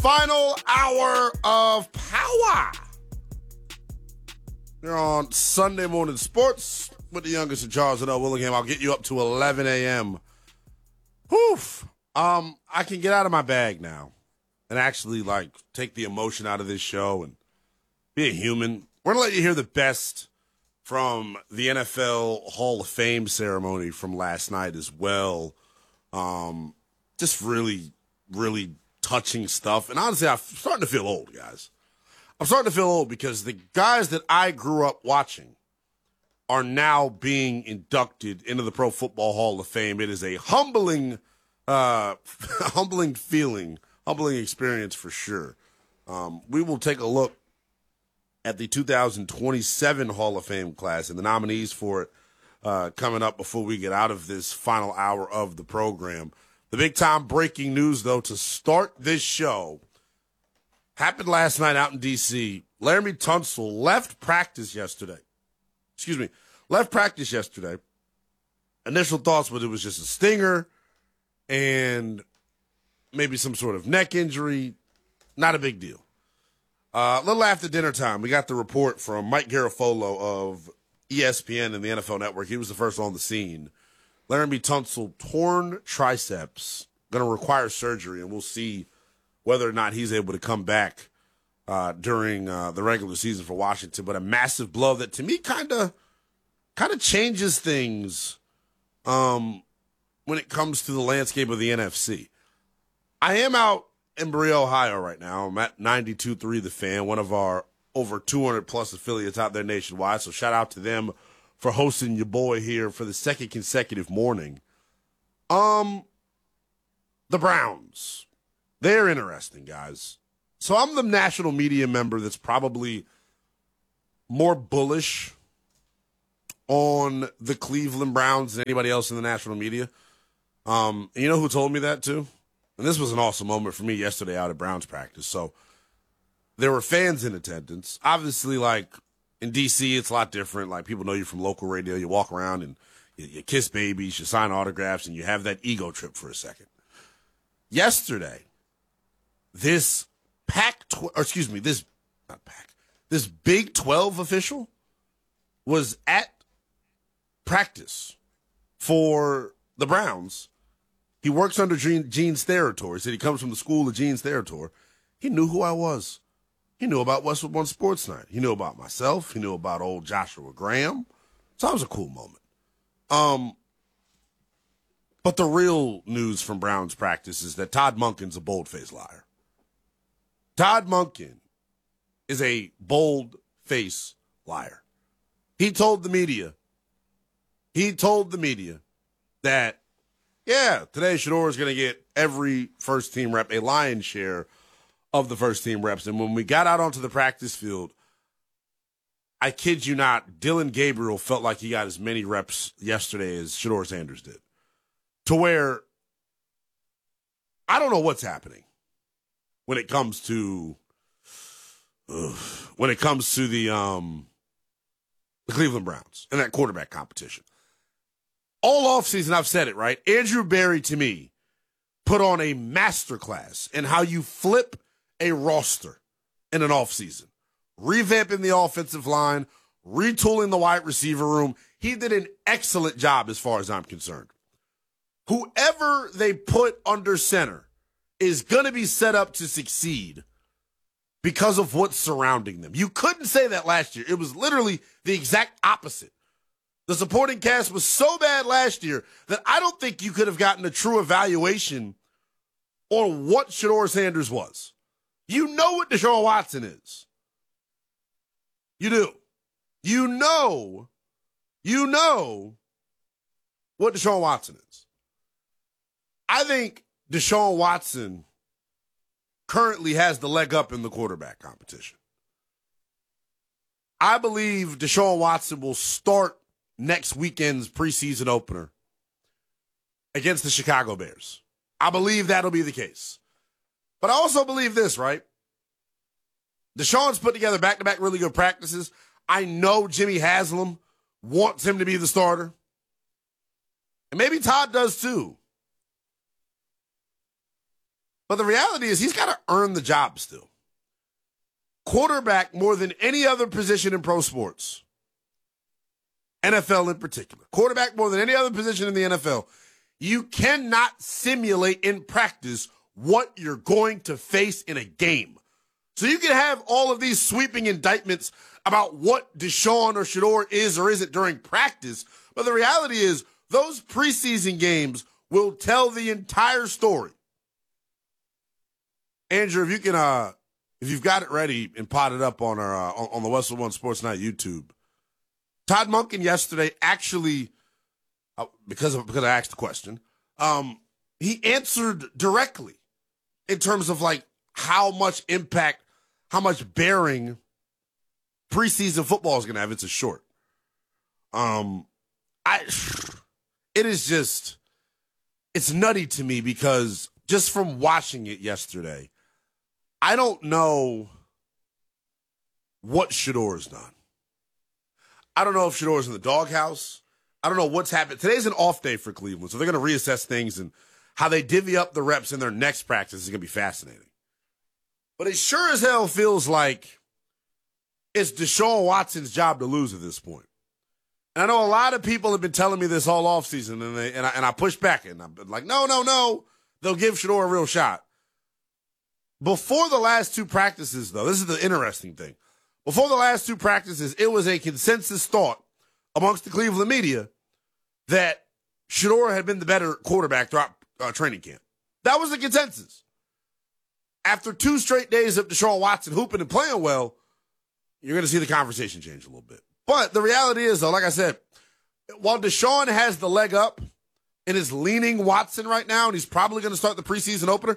final hour of power. You're on Sunday Morning Sports with the youngest of Charles and Willingham. I'll get you up to 11 a.m. Whew. I can get out of my bag now and actually, take the emotion out of this show and be a human. We're going to let you hear the best from the NFL Hall of Fame ceremony from last night as well. Just really, really touching stuff. And honestly, I'm starting to feel old, guys. I'm starting to feel old because the guys that I grew up watching are now being inducted into the Pro Football Hall of Fame. It is a humbling feeling, humbling experience for sure. We will take a look at the 2027 Hall of Fame class and the nominees for it coming up before we get out of this final hour of the program. The big time breaking news, though, to start this show happened last night out in D.C. Laremy Tunsil left practice yesterday. Initial thoughts were it was just a stinger and maybe some sort of neck injury. Not a big deal. A little after dinner time, we got the report from Mike Garafolo of ESPN and the NFL Network. He was the first on the scene. Laremy Tunsil, torn triceps, going to require surgery, and we'll see whether or not he's able to come back during the regular season for Washington. But a massive blow that, to me, kind of changes things when it comes to the landscape of the NFC. I am out in Berea, Ohio right now. I'm at 92.3 The Fan, one of our over 200-plus affiliates out there nationwide. So shout out to them for hosting your boy here for the second consecutive morning. The Browns. They're interesting, guys. So I'm the national media member that's probably more bullish on the Cleveland Browns than anybody else in the national media. And you know who told me that too? And this was an awesome moment for me yesterday out at Browns practice. So there were fans in attendance. Obviously, in D.C., it's a lot different. People know you from local radio. You walk around and you kiss babies, you sign autographs, and you have that ego trip for a second. Yesterday, this Big 12 official was at practice for the Browns. He works under Gene Steratore. He said he comes from the school of Gene Steratore. He knew who I was. He knew about Westwood One Sports Night. He knew about myself. He knew about old Joshua Graham. So that was a cool moment. But the real news from Browns practice is that Todd Monken's a bold-faced liar. Todd Monken is a bold-faced liar. He told the media that, today Shedeur is going to get every first-team rep, a lion's share of the first-team reps. And when we got out onto the practice field, I kid you not, Dylan Gabriel felt like he got as many reps yesterday as Shedeur Sanders did. To where I don't know what's happening when it comes to the Cleveland Browns and that quarterback competition. All offseason, I've said it, right? Andrew Berry, to me, put on a masterclass in how you flip a roster in an offseason. Revamping the offensive line, retooling the wide receiver room. He did an excellent job as far as I'm concerned. Whoever they put under center is going to be set up to succeed because of what's surrounding them. You couldn't say that last year. It was literally the exact opposite. The supporting cast was so bad last year that I don't think you could have gotten a true evaluation on what Shedeur Sanders was. You know what Deshaun Watson is. You do. You know what Deshaun Watson is. I think Deshaun Watson currently has the leg up in the quarterback competition. I believe Deshaun Watson will start next weekend's preseason opener against the Chicago Bears. I believe that'll be the case. But I also believe this, right? Deshaun's put together back-to-back really good practices. I know Jimmy Haslam wants him to be the starter. And maybe Todd does too. But the reality is he's got to earn the job still. Quarterback more than any other position in pro sports. NFL in particular. Quarterback more than any other position in the NFL. You cannot simulate in practice what you're going to face in a game. So you can have all of these sweeping indictments about what Deshaun or Shedeur is or isn't during practice, but the reality is those preseason games will tell the entire story. Andrew, if you can, if you've got it ready and potted up on our on the Westwood One Sports Night YouTube, Todd Monken yesterday actually, because I asked the question, he answered directly in terms of like how much impact, how much bearing preseason football is going to have. It's a short. It is just, it's nutty to me because just from watching it yesterday, I don't know what Shedeur's done. I don't know if Shedeur's in the doghouse. I don't know what's happened. Today's an off day for Cleveland, so they're going to reassess things, and how they divvy up the reps in their next practice is going to be fascinating. But it sure as hell feels like it's Deshaun Watson's job to lose at this point. And I know a lot of people have been telling me this all offseason, and I push back, and I'm like, no. They'll give Shedeur a real shot. Before the last two practices, though, this is the interesting thing. Before the last two practices, it was a consensus thought amongst the Cleveland media that Shedeur had been the better quarterback throughout training camp. That was the consensus. After 2 straight days of Deshaun Watson hooping and playing well, you're going to see the conversation change a little bit. But the reality is, though, like I said, while Deshaun has the leg up and is leaning Watson right now, and he's probably going to start the preseason opener,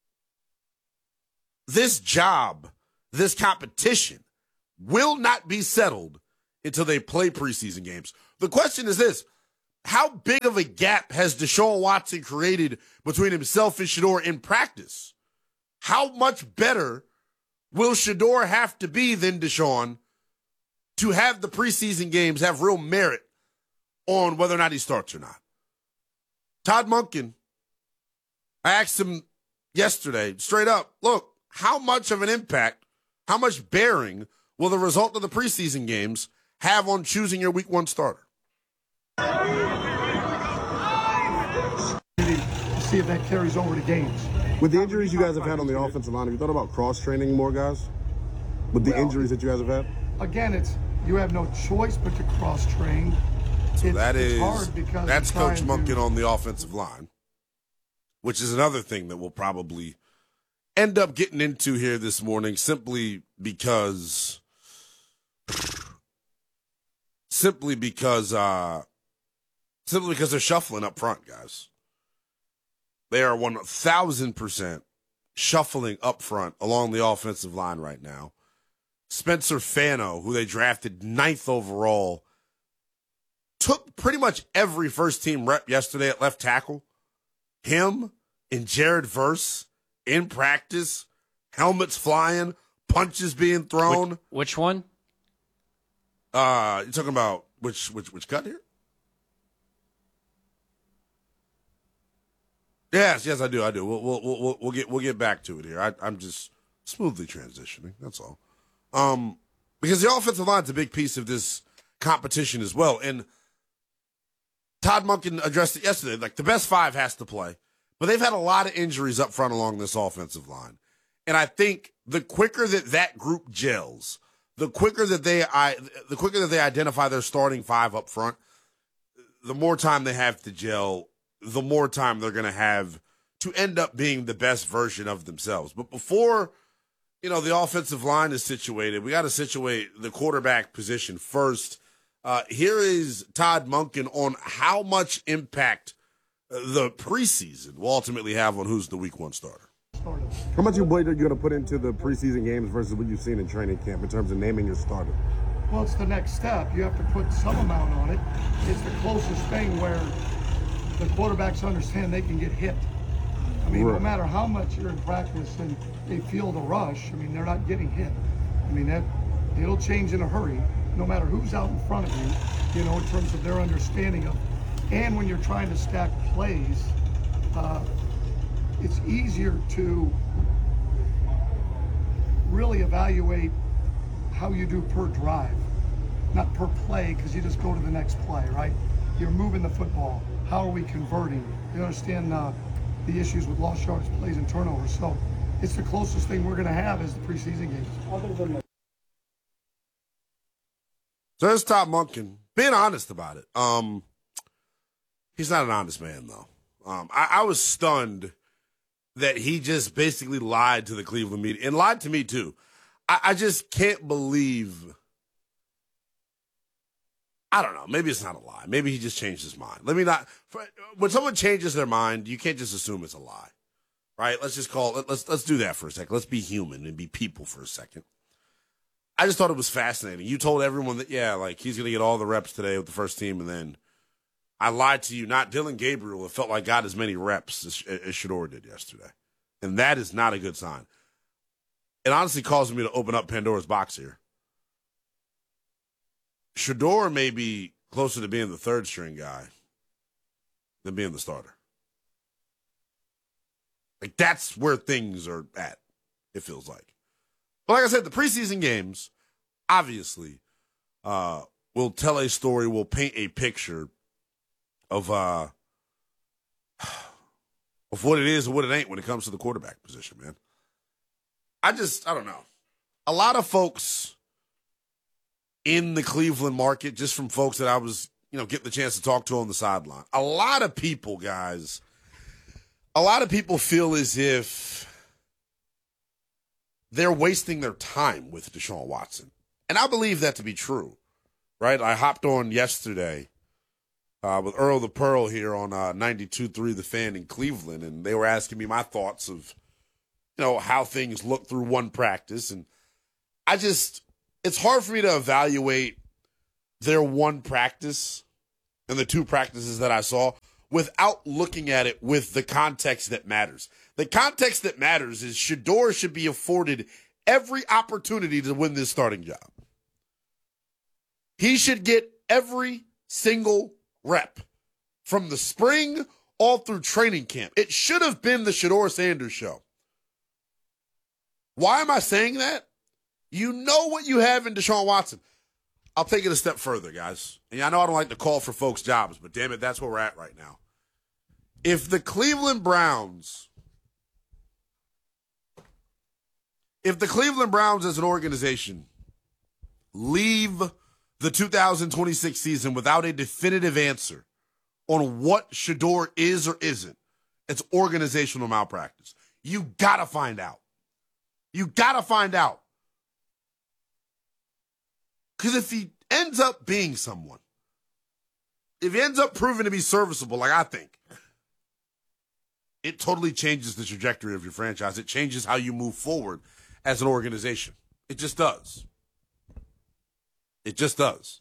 this job, this competition will not be settled until they play preseason games. The question is this: how big of a gap has Deshaun Watson created between himself and Shedeur in practice? How much better will Shedeur have to be than Deshaun to have the preseason games have real merit on whether or not he starts or not? Todd Monken, I asked him yesterday, straight up, look, how much of an impact, how much bearing will the result of the preseason games have on choosing your week 1 starter? See if that carries over to games. With the injuries you guys have had on the offensive line, have you thought about cross-training more guys? With the injuries that you guys have had? Again, you have no choice but to cross-train. So it's hard because that's Coach Monken on the offensive line, which is another thing that we'll probably end up getting into here this morning simply because they're shuffling up front, guys. They are 1,000% shuffling up front along the offensive line right now. Spencer Fano, who they drafted 9th overall, took pretty much every first-team rep yesterday at left tackle. Him and Jared Verse in practice, helmets flying, punches being thrown. Which one? You're talking about which cut here? Yes, I do. We'll get back to it here. I'm just smoothly transitioning. That's all. Because the offensive line's a big piece of this competition as well. And Todd Monken addressed it yesterday. Like, the best 5 has to play, but they've had a lot of injuries up front along this offensive line. And I think the quicker that group gels, the quicker that they identify their starting 5 up front, the more time they have to gel, the more time they're going to have to end up being the best version of themselves. But before, the offensive line is situated, we got to situate the quarterback position first. Here is Todd Monken on how much impact the preseason will ultimately have on who's the week 1 starter. How much weight are you going to put into the preseason games versus what you've seen in training camp in terms of naming your starter? Well, it's the next step. You have to put some amount on it. It's the closest thing where the quarterbacks understand they can get hit. I mean, no matter how much you're in practice and they feel the rush, they're not getting hit. It'll change in a hurry, no matter who's out in front of you, in terms of their understanding of. And when you're trying to stack plays, it's easier to really evaluate how you do per drive, not per play, because you just go to the next play, right? You're moving the football. How are we converting? You understand the issues with lost yards, plays, and turnovers. So it's the closest thing we're going to have is the preseason games. Other than the So there's Todd Monken being honest about it. He's not an honest man, though. I was stunned that he just basically lied to the Cleveland media and lied to me, too. I just can't believe. I don't know. Maybe it's not a lie. Maybe he just changed his mind. Let me not. When someone changes their mind, you can't just assume it's a lie, right? Let's just call it. Let's do that for a second. Let's be human and be people for a second. I just thought it was fascinating. You told everyone that, yeah, like he's going to get all the reps today with the first team, and then I lied to you. Not Dylan Gabriel. It felt like got as many reps as Shedeur did yesterday, and that is not a good sign. It honestly causes me to open up Pandora's box here. Shedeur may be closer to being the third string guy than being the starter. Like, that's where things are at, it feels like. But like I said, the preseason games, obviously, will tell a story, will paint a picture of what it is and what it ain't when it comes to the quarterback position, man. I don't know. A lot of folks in the Cleveland market, just from folks that I was, getting the chance to talk to on the sideline. A lot of people, guys, feel as if they're wasting their time with Deshaun Watson. And I believe that to be true, right? I hopped on yesterday with Earl the Pearl here on 92.3 The Fan in Cleveland, and they were asking me my thoughts of, how things look through one practice. And it's hard for me to evaluate their one practice and the two practices that I saw without looking at it with the context that matters. The context that matters is Shedeur should be afforded every opportunity to win this starting job. He should get every single rep from the spring all through training camp. It should have been the Shedeur Sanders show. Why am I saying that? You know what you have in Deshaun Watson. I'll take it a step further, guys. And I know I don't like to call for folks' jobs, but damn it, that's where we're at right now. If the Cleveland Browns as an organization leave the 2026 season without a definitive answer on what Shedeur is or isn't, it's organizational malpractice. You gotta find out. You gotta find out. Because if he ends up being someone, if he ends up proving to be serviceable, like I think, it totally changes the trajectory of your franchise. It changes how you move forward as an organization. It just does. It just does.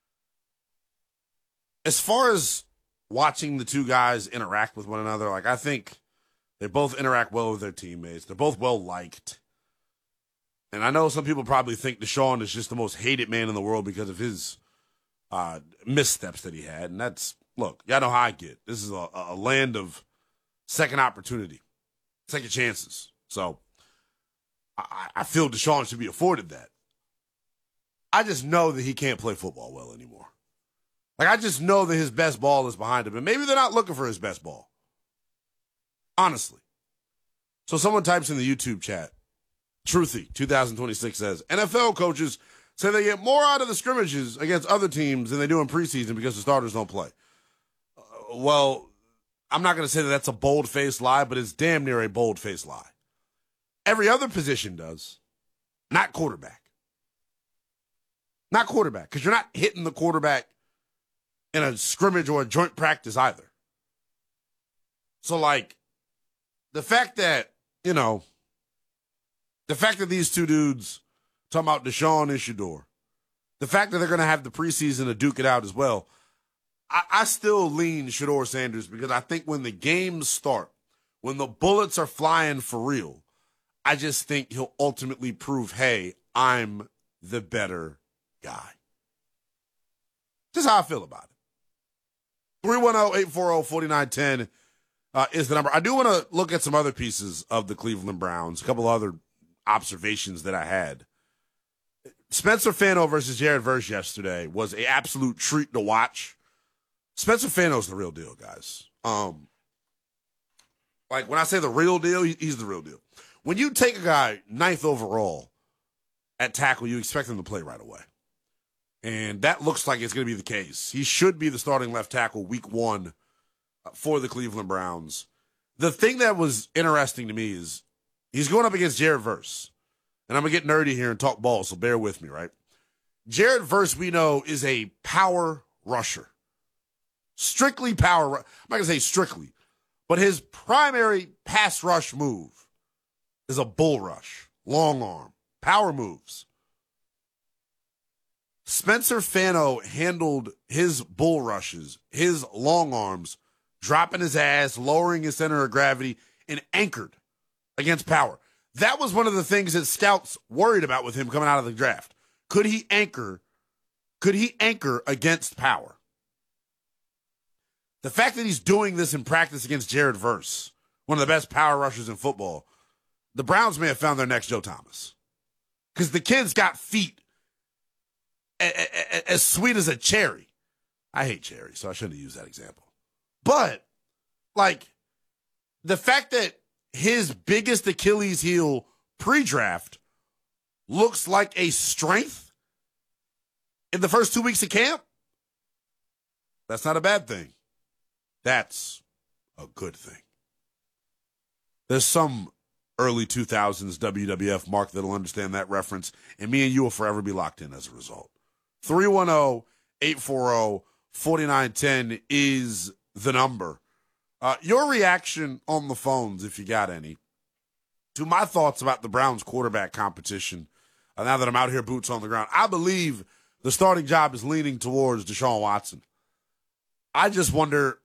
As far as watching the two guys interact with one another, like I think they both interact well with their teammates. They're both well liked. And I know some people probably think Deshaun is just the most hated man in the world because of his missteps that he had. And that's, look, y'all know how I get. This is a land of second opportunity, second chances. So I feel Deshaun should be afforded that. I just know that he can't play football well anymore. Like, I just know that his best ball is behind him. And maybe they're not looking for his best ball. Honestly. So someone types in the YouTube chat, Truthy 2026 says, NFL coaches say they get more out of the scrimmages against other teams than they do in preseason because the starters don't play. Well, I'm not going to say that that's a bold-faced lie, but it's damn near a bold-faced lie. Every other position does, not quarterback. Not quarterback, because you're not hitting the quarterback in a scrimmage or a joint practice either. So, like, the fact that these two dudes, talking about Deshaun and Shedeur, the fact that they're going to have the preseason to duke it out as well, I still lean Shedeur Sanders because I think when the games start, when the bullets are flying for real, I just think he'll ultimately prove, hey, I'm the better guy. Just how I feel about it. 310-840-4910 is the number. I do want to look at some other pieces of the Cleveland Browns, a couple other observations that I had. Spencer Fano versus Jared Verse yesterday was an absolute treat to watch. Spencer Fano's the real deal, guys. Like when I say the real deal, he's the real deal. When you take a guy 9th overall at tackle, you expect him to play right away. And that looks like it's going to be the case. He should be the starting left tackle week 1 for the Cleveland Browns. The thing that was interesting to me is he's going up against Jared Verse. And I'm going to get nerdy here and talk ball, so bear with me, right? Jared Verse, we know, is a power rusher. Strictly power. I'm not going to say strictly, but his primary pass rush move is a bull rush, long arm, power moves. Spencer Fano handled his bull rushes, his long arms, dropping his ass, lowering his center of gravity, and anchored against power. That was one of the things that scouts worried about with him coming out of the draft. Could he anchor against power? The fact that he's doing this in practice against Jared Verse, one of the best power rushers in football, the Browns may have found their next Joe Thomas. Because the kid's got feet as sweet as a cherry. I hate cherries, so I shouldn't have used that example. But, like, the fact that his biggest Achilles heel pre-draft looks like a strength in the first 2 weeks of camp, that's not a bad thing. That's a good thing. There's some early 2000s WWF mark that'll understand that reference, and me and you will forever be locked in as a result. 310-840-4910 is the number. Your reaction on the phones, if you got any, to my thoughts about the Browns quarterback competition, now that I'm out here boots on the ground. I believe the starting job is leaning towards Deshaun Watson. I just wonder